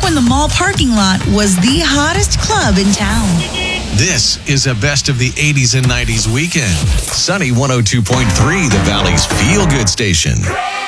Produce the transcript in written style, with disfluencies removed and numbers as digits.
when the mall parking lot was the hottest club in town. This is a best of the 80s and 90s weekend. Sunny 102.3, the Valley's feel-good station.